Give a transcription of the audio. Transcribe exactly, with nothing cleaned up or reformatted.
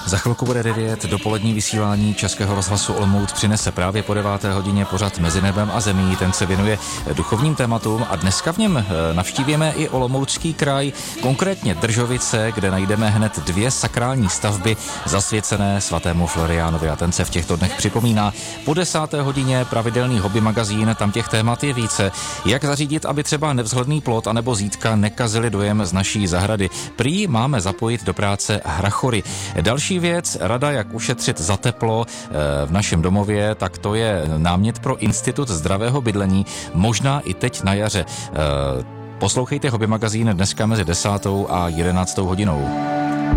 Za chvilku bude devět, dopolední vysílání Českého rozhlasu Olomouc přinese právě po deváté hodině pořad Mezi nebem a zemí. Ten se věnuje duchovním tématům a dneska v něm navštívíme i Olomoucký kraj, konkrétně Držovice, kde najdeme hned dvě sakrální stavby zasvěcené svatému Floriánovi a ten se v těchto dnech připomíná. Po desáté hodině pravidelný hobby magazín, tam těch témat je více. Jak zařídit, aby třeba nevzhledný plot anebo zítka nekazili dojem z naší zahrady. Prý máme zapojit do práce hrachory. Další věc, rada, jak ušetřit za teplo v našem domově, tak to je námět pro Institut zdravého bydlení, možná i teď na jaře. Poslouchejte hobby magazín dneska mezi desátou a jedenáctou hodinou.